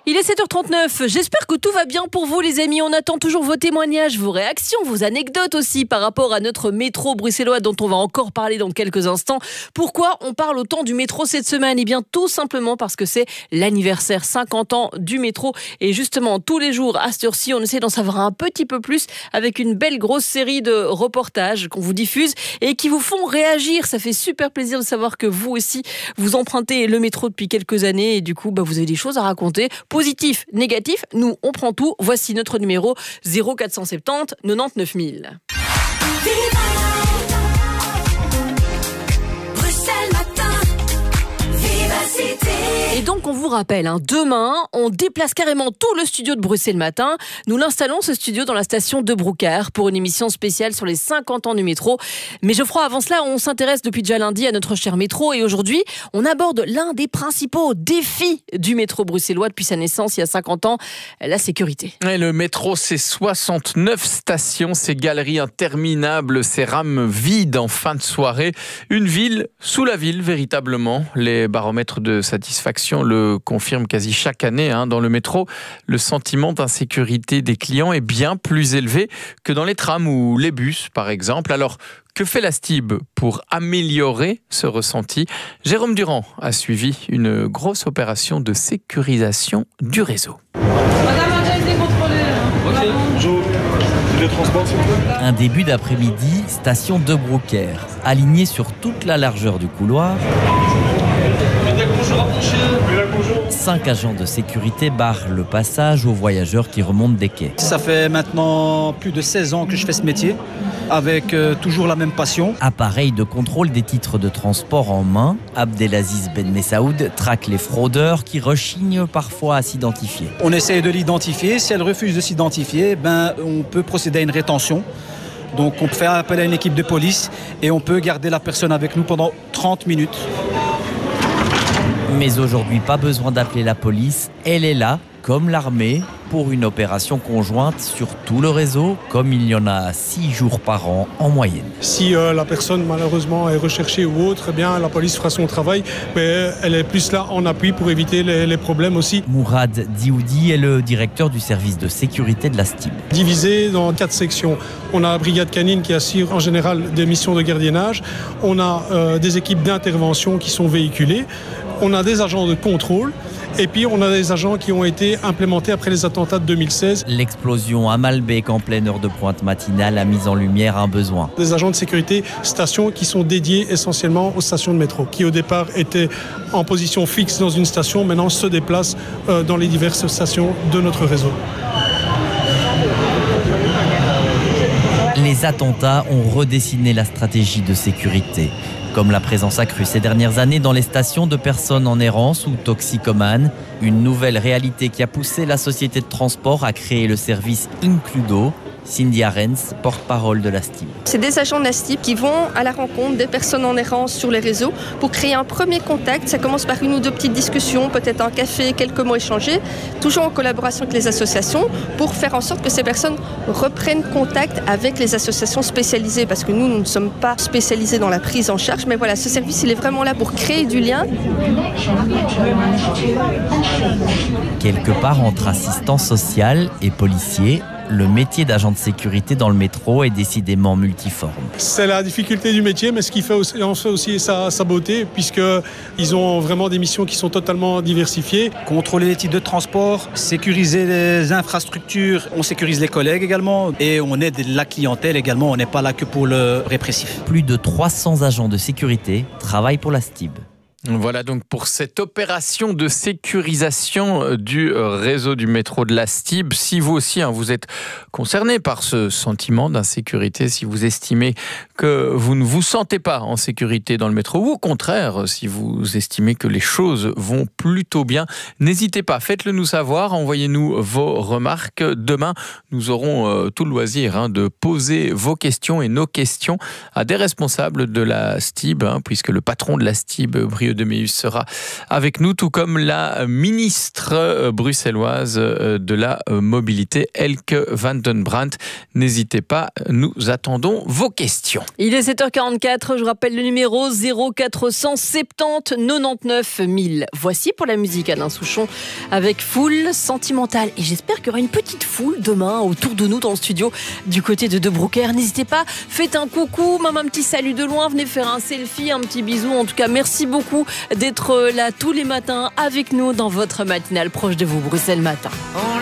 Il est 7h39, j'espère que tout va bien pour vous les amis, on attend toujours vos témoignages, vos réactions, vos anecdotes aussi par rapport à notre métro bruxellois dont on va encore parler dans quelques instants. Pourquoi on parle autant du métro cette semaine ? Eh bien tout simplement parce que c'est l'anniversaire 50 ans du métro et justement tous les jours à cette heure-ci on essaie d'en savoir un petit peu plus avec une belle grosse série de reportages qu'on vous diffuse et qui vous font réagir. Ça fait super plaisir de savoir que vous aussi vous empruntez le métro depuis quelques années et du coup vous avez des choses à raconter. Positif, négatif, nous on prend tout. Voici notre numéro 0470 99 000. Et donc on vous rappelle, demain on déplace carrément tout le studio de Bruxelles Matin. Nous l'installons ce studio dans la station de Broekhaer pour une émission spéciale sur les 50 ans du métro. Mais Geoffroy, avant cela, on s'intéresse depuis déjà lundi à notre cher métro et aujourd'hui on aborde l'un des principaux défis du métro bruxellois depuis sa naissance il y a 50 ans, la sécurité. Et le métro, c'est 69 stations, ces galeries interminables, ces rames vides en fin de soirée. Une ville sous la ville, véritablement. Les baromètres de satisfaction le confirment quasi chaque année. Dans le métro, le sentiment d'insécurité des clients est bien plus élevé que dans les trams ou les bus, par exemple. Alors, que fait la STIB pour améliorer ce ressenti ? Jérôme Durand a suivi une grosse opération de sécurisation du réseau. Madame a déjà été contrôlée. Ok, bonjour. Le transport, s'il vous plaît. Un début d'après-midi, station de Broekhaer, alignée sur toute la largeur du couloir. 5 agents de sécurité barrent le passage aux voyageurs qui remontent des quais. Ça fait maintenant plus de 16 ans que je fais ce métier, avec toujours la même passion. Appareil de contrôle des titres de transport en main, Abdelaziz Ben Messaoud traque les fraudeurs qui rechignent parfois à s'identifier. On essaye de l'identifier. Si elle refuse de s'identifier, on peut procéder à une rétention. Donc on peut faire appel à une équipe de police et on peut garder la personne avec nous pendant 30 minutes. Mais aujourd'hui, pas besoin d'appeler la police. Elle est là, comme l'armée, pour une opération conjointe sur tout le réseau, comme il y en a 6 jours par an en moyenne. Si la personne malheureusement est recherchée ou autre, eh bien la police fera son travail, mais elle est plus là en appui pour éviter les problèmes aussi. Mourad Dioudi est le directeur du service de sécurité de la STIB. Divisé dans 4 sections. On a la brigade canine qui assure en général des missions de gardiennage. On a des équipes d'intervention qui sont véhiculées. On a des agents de contrôle et puis on a des agents qui ont été implémentés après les attentats de 2016. L'explosion à Malbec en pleine heure de pointe matinale a mis en lumière un besoin. Des agents de sécurité stations qui sont dédiés essentiellement aux stations de métro, qui au départ étaient en position fixe dans une station, maintenant se déplacent dans les diverses stations de notre réseau. Les attentats ont redessiné la stratégie de sécurité. Comme la présence accrue ces dernières années dans les stations de personnes en errance ou toxicomanes, une nouvelle réalité qui a poussé la société de transport à créer le service Includo. Cindy Arens, porte-parole de la STIB. C'est des agents de la STIB qui vont à la rencontre des personnes en errance sur les réseaux pour créer un premier contact. Ça commence par une ou deux petites discussions, peut-être un café, quelques mots échangés, toujours en collaboration avec les associations pour faire en sorte que ces personnes reprennent contact avec les associations spécialisées parce que nous ne sommes pas spécialisés dans la prise en charge. Mais voilà, ce service, il est vraiment là pour créer du lien. Quelque part entre assistant social et policier, le métier d'agent de sécurité dans le métro est décidément multiforme. C'est la difficulté du métier, mais ce qui fait aussi sa beauté, puisqu'ils ont vraiment des missions qui sont totalement diversifiées. Contrôler les types de transport, sécuriser les infrastructures, on sécurise les collègues également et on aide la clientèle également, on n'est pas là que pour le répressif. Plus de 300 agents de sécurité travaillent pour la STIB. Voilà donc pour cette opération de sécurisation du réseau du métro de la STIB. Si vous aussi vous êtes concerné par ce sentiment d'insécurité, si vous estimez que vous ne vous sentez pas en sécurité dans le métro ou au contraire, si vous estimez que les choses vont plutôt bien, n'hésitez pas, faites-le nous savoir, envoyez-nous vos remarques. Demain, nous aurons tout le loisir de poser vos questions et nos questions à des responsables de la STIB, puisque le patron de la STIB, Eudéméus sera avec nous, tout comme la ministre bruxelloise de la mobilité, Elke van den Brandt. N'hésitez pas, nous attendons vos questions. Il est 7h44, je rappelle le numéro 0470 99 000. Voici pour la musique Alain Souchon avec Foule Sentimentale. Et j'espère qu'il y aura une petite foule demain autour de nous dans le studio du côté de De Broeckere. N'hésitez pas, faites un coucou, même un petit salut de loin, venez faire un selfie, un petit bisou. En tout cas, merci beaucoup d'être là tous les matins avec nous dans votre matinale proche de vous, Bruxelles Matin.